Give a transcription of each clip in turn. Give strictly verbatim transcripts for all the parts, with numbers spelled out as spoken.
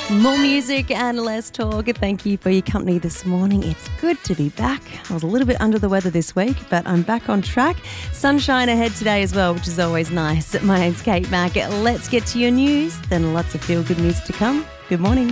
More music and less talk. Thank you for your company this morning. It's good to be back. I was a little bit under the weather this week, but I'm back on track. Sunshine ahead today as well, which is always nice. My name's Kate Mack. Let's get to your news. Then lots of feel-good music to come. Good morning.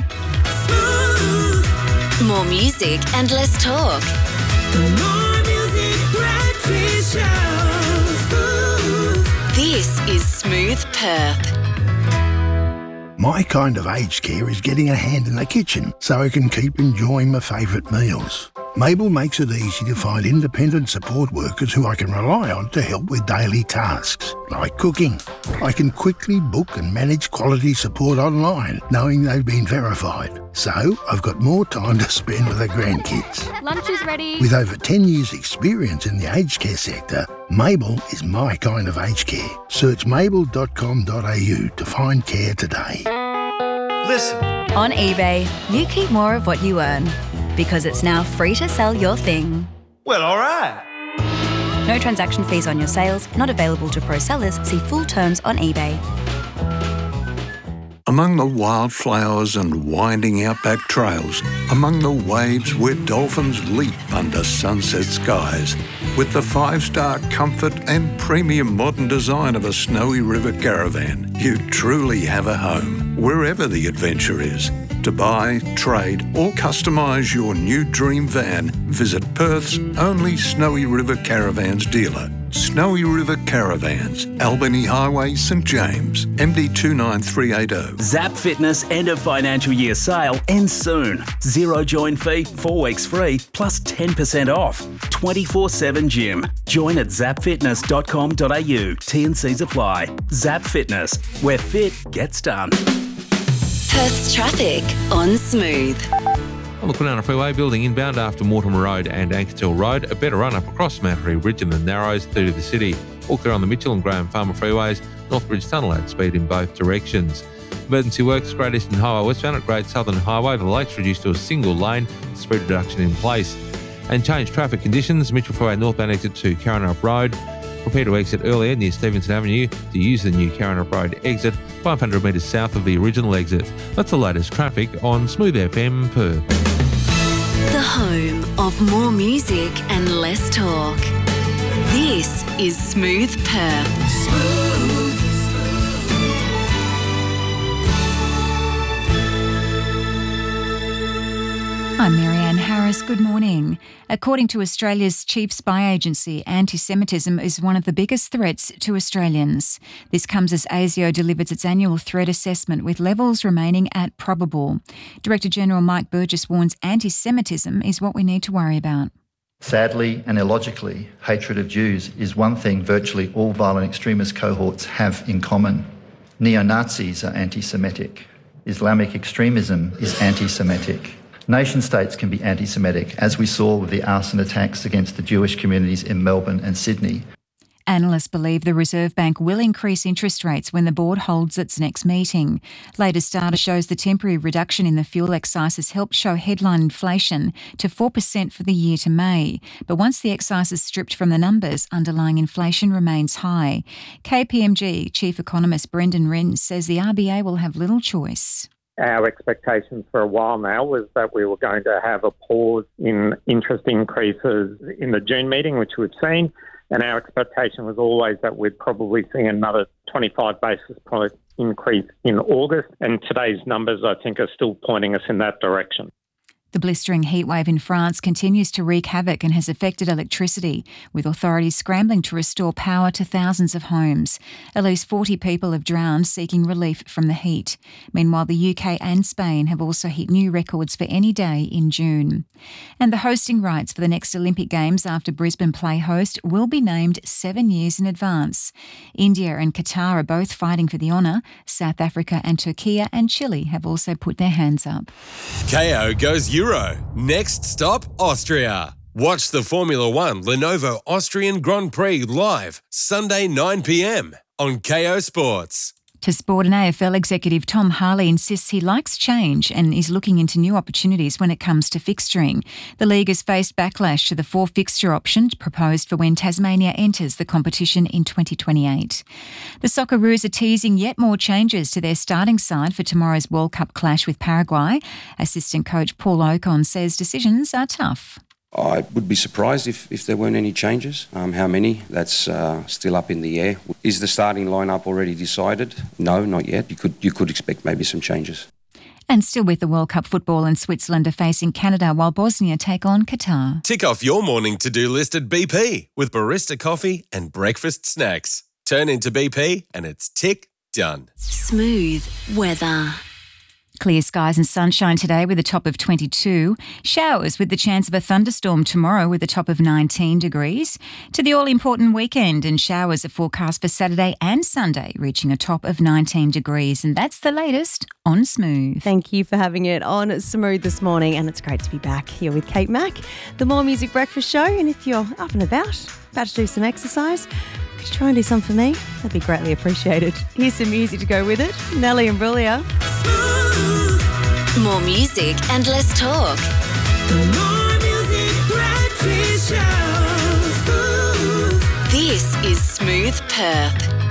More music and less talk. More music, breakfast show. This is Smooth Perth. My kind of aged care is getting a hand in the kitchen so I can keep enjoying my favourite meals. Mabel makes it easy to find independent support workers who I can rely on to help with daily tasks, like cooking. I can quickly book and manage quality support online, knowing they've been verified. So I've got more time to spend with the grandkids. Lunch is ready. With over ten years experience in the aged care sector, Mabel is my kind of aged care. Search mabel dot com dot a u to find care today. Listen. On eBay, you keep more of what you earn because it's now free to sell your thing. Well, all right. No transaction fees on your sales, not available to pro sellers. See full terms on eBay. Among the wildflowers and winding outback trails, among the waves where dolphins leap under sunset skies, with the five-star comfort and premium modern design of a Snowy River caravan, you truly have a home, wherever the adventure is. To buy, trade or customise your new dream van, visit Perth's only Snowy River Caravans dealer. Snowy River Caravans, Albany Highway, St James, M D two nine three eight zero. Zap Fitness end of financial year sale ends soon. Zero join fee, four weeks free, plus ten percent off. twenty-four seven gym. Join at zap fitness dot com dot a u. T and Cs apply. Zap Fitness, where fit gets done. Perth's traffic on Smooth. On the Kwinana Freeway, building inbound after Mortimer Road and Ankershill Road, a better run up across Mattery Ridge and the Narrows through to the city. All clear on the Mitchell and Graham Farmer freeways, Northbridge Tunnel at speed in both directions. Emergency works, Great Eastern Highway westbound at Great Southern Highway, the lake's reduced to a single lane, speed reduction in place. And changed traffic conditions, Mitchell Freeway northbound exit to Karrinyup Road. Prepare to exit earlier near Stevenson Avenue to use the new Karrinyup Road exit, five hundred metres south of the original exit. That's the latest traffic on Smooth F M Perth. The home of more music and less talk. This is Smooth Perth. Smooth. I'm Marianne Harris. Good morning. According to Australia's chief spy agency, anti-Semitism is one of the biggest threats to Australians. This comes as ASIO delivers its annual threat assessment with levels remaining at probable. Director General Mike Burgess warns anti-Semitism is what we need to worry about. Sadly and illogically, hatred of Jews is one thing virtually all violent extremist cohorts have in common. Neo-Nazis are anti-Semitic. Islamic extremism is anti-Semitic. Nation-states can be anti-Semitic, as we saw with the arson attacks against the Jewish communities in Melbourne and Sydney. Analysts believe the Reserve Bank will increase interest rates when the board holds its next meeting. Latest data shows the temporary reduction in the fuel excise has helped show headline inflation to four percent for the year to May. But once the excise is stripped from the numbers, underlying inflation remains high. K P M G Chief Economist Brendan Wren says the R B A will have little choice. Our expectations for a while now was that we were going to have a pause in interest increases in the June meeting, which we've seen, and our expectation was always that we'd probably see another twenty-five basis point increase in August, and today's numbers, I think, are still pointing us in that direction. The blistering heatwave in France continues to wreak havoc and has affected electricity, with authorities scrambling to restore power to thousands of homes. At least forty people have drowned seeking relief from the heat. Meanwhile, the U K and Spain have also hit new records for any day in June. And the hosting rights for the next Olympic Games after Brisbane play host will be named seven years in advance. India and Qatar are both fighting for the honour. South Africa and Turkey and Chile have also put their hands up. K O goes Euro. Next stop, Austria. Watch the Formula One Lenovo Austrian Grand Prix live Sunday nine p m on K O Sports. To sport, and A F L executive Tom Harley insists he likes change and is looking into new opportunities when it comes to fixturing. The league has faced backlash to the four fixture option proposed for when Tasmania enters the competition in twenty twenty-eight. The Socceroos are teasing yet more changes to their starting side for tomorrow's World Cup clash with Paraguay. Assistant coach Paul Ocon says decisions are tough. I would be surprised if, if there weren't any changes. Um, how many? That's uh, still up in the air. Is the starting lineup already decided? No, not yet. You could you could expect maybe some changes. And still with the World Cup football, and Switzerland are facing Canada while Bosnia take on Qatar. Tick off your morning to-do list at B P with barista coffee and breakfast snacks. Turn into B P and it's tick done. Smooth weather. Clear skies and sunshine today with a top of twenty-two. Showers with the chance of a thunderstorm tomorrow with a top of nineteen degrees. To the all-important weekend, and showers are forecast for Saturday and Sunday, reaching a top of nineteen degrees. And that's the latest on Smooth. Thank you for having it on Smooth this morning, and it's great to be back here with Kate Mack, the More Music Breakfast Show. And if you're up and about, about to do some exercise, could you try and do some for me? That'd be greatly appreciated. Here's some music to go with it. Nelly and Brulia. More music and less talk. The More Music Breakfast Show. This is Smooth Perth.